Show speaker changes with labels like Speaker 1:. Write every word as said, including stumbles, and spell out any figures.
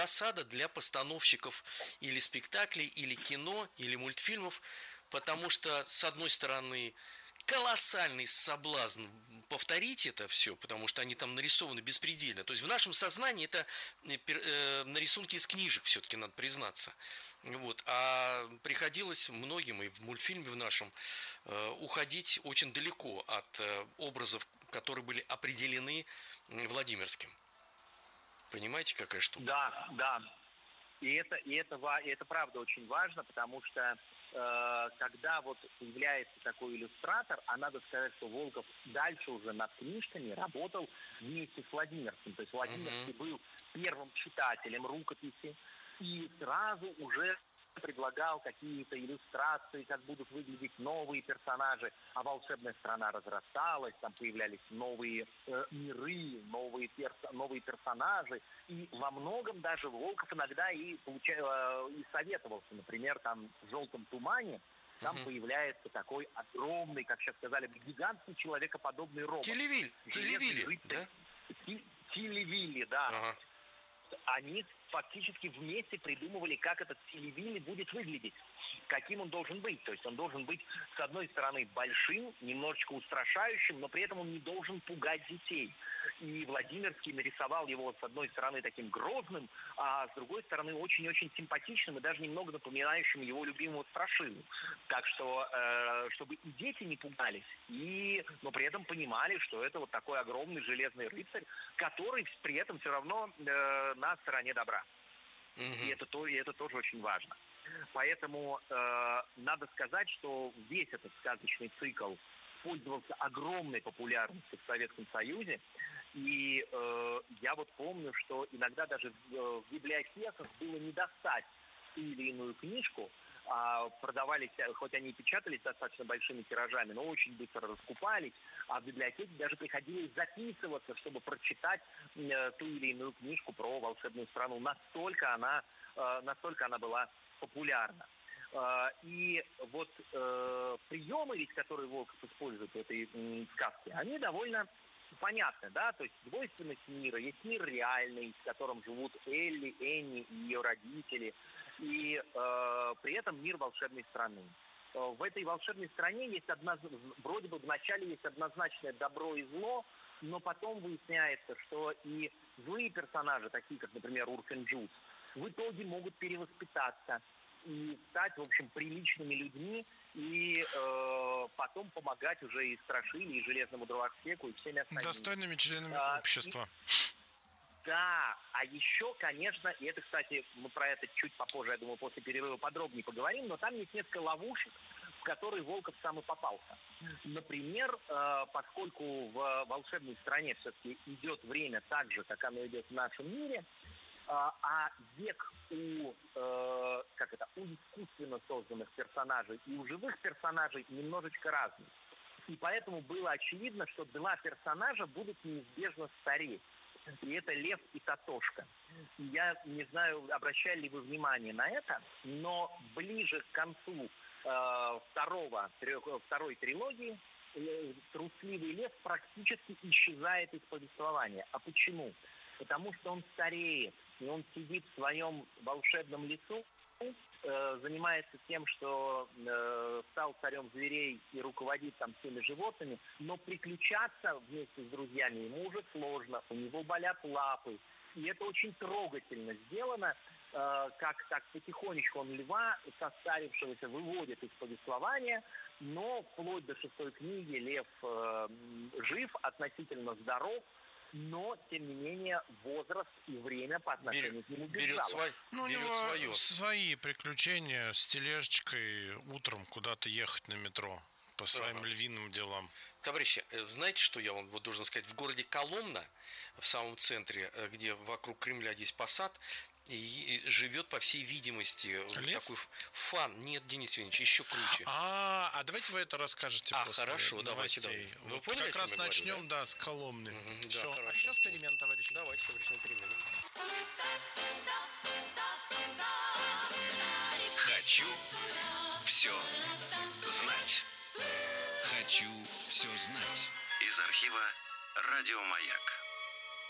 Speaker 1: засада для постановщиков или спектаклей, или кино, или мультфильмов, потому что, с одной стороны, колоссальный соблазн повторить это все, потому что они там нарисованы беспредельно. То есть в нашем сознании это э, на рисунке из книжек, все-таки надо признаться. Вот. А приходилось многим и в мультфильме в нашем э, уходить очень далеко от э, образов, которые были определены Владимирским. Понимаете, какая штука?
Speaker 2: Да, да. И это, и это, и это правда очень важно, потому что э, когда вот появляется такой иллюстратор, а надо сказать, что Волков дальше уже над книжками работал вместе с Владимирским. То есть Владимирский uh-huh. был первым читателем рукописи и сразу уже предлагал какие-то иллюстрации, как будут выглядеть новые персонажи, а волшебная страна разрасталась, там появлялись новые э, миры, новые, перс- новые персонажи, и во многом даже Волков иногда и, получа... э, и советовался, например, там в «Желтом тумане» там uh-huh. появляется такой огромный, как сейчас сказали, гигантский человекоподобный робот.
Speaker 1: Телевиль, Телевилли, да?
Speaker 2: Телевилли, да.
Speaker 1: Uh-huh.
Speaker 2: Они фактически вместе придумывали, как этот Телевилли будет выглядеть, каким он должен быть. То есть он должен быть, с одной стороны, большим, немножечко устрашающим, но при этом он не должен пугать детей. И Владимирский нарисовал его, с одной стороны, таким грозным, а с другой стороны, очень-очень симпатичным и даже немного напоминающим его любимого Страшилу. Так что, э, чтобы и дети не пугались, и, но при этом понимали, что это вот такой огромный железный рыцарь, который при этом все равно э, на стороне добра. Mm-hmm. И, это, то, и это тоже очень важно. Поэтому э, надо сказать, что весь этот сказочный цикл пользовался огромной популярностью в Советском Союзе. И э, я вот помню, что иногда даже в, в библиотеках было не достать ту или иную книжку, а продавались, хоть они и печатались достаточно большими тиражами, но очень быстро раскупались, а в библиотеке даже приходилось записываться, чтобы прочитать э, ту или иную книжку про волшебную страну. Настолько она, э, настолько она была популярна. Э, и вот э, приемы, ведь, которые Волков использует в этой э, сказке, они довольно понятны, да, то есть двойственность мира, есть мир реальный, в котором живут Элли, Энни и ее родители, и э, при этом мир волшебной страны. Э, в этой волшебной стране есть одна, вроде бы вначале есть однозначное добро и зло, но потом выясняется, что и злые персонажи, такие как, например, Урфин-Джюс, в итоге могут перевоспитаться и стать, в общем, приличными людьми, и э, потом помогать уже и Страшиле, и Железному Дровосеку, и всеми остальными.
Speaker 3: Достойными членами
Speaker 2: а,
Speaker 3: общества.
Speaker 2: И, да, а еще, конечно, и это, кстати, мы про это чуть попозже, я думаю, после перерыва подробнее поговорим, но там есть несколько ловушек, в которые Волков сам и попался. Например, э, поскольку в волшебной стране все-таки идет время так же, как оно идет в нашем мире, а век у, э, как это, у искусственно созданных персонажей и у живых персонажей немножечко разный. И поэтому было очевидно, что два персонажа будут неизбежно стареть. И это Лев и Татошка. Я не знаю, обращали ли вы внимание на это, но ближе к концу э, второго, трех, второй трилогии э, трусливый лев практически исчезает из повествования. А почему? Потому что он стареет, и он сидит в своем волшебном лесу, э, занимается тем, что э, стал царем зверей и руководит там всеми животными, но приключаться вместе с друзьями ему уже сложно, у него болят лапы. И это очень трогательно сделано, э, как так потихонечку он льва, состарившегося, выводит из повествования, но вплоть до шестой книги лев э, жив, относительно здоров, но, тем не менее, возраст и время по отношению к нему
Speaker 1: берет, свой,
Speaker 3: ну,
Speaker 1: берет
Speaker 3: у него
Speaker 1: свое.
Speaker 3: Свои приключения с тележечкой утром куда-то ехать на метро по своим ага. львиным делам.
Speaker 1: Товарищи, знаете, что я вам вот должен сказать? В городе Коломна, в самом центре, где вокруг Кремля есть посад, и живет, по всей видимости,
Speaker 3: Лев?
Speaker 1: такой фан. Нет, Денис Евгеньевич, еще круче.
Speaker 3: А, а давайте вы это расскажете
Speaker 1: а,
Speaker 3: после
Speaker 1: хорошо,
Speaker 3: новостей.
Speaker 1: Давайте, давайте.
Speaker 3: Вот как раз начнем, говорю, да? да, с Коломны.
Speaker 1: Угу,
Speaker 3: Все.
Speaker 1: Да,
Speaker 3: а сейчас перемен, товарищи.
Speaker 1: Давайте, товарищи, на перемену.
Speaker 4: Хочу все знать. Хочу все знать. Из архива «Радио Маяк».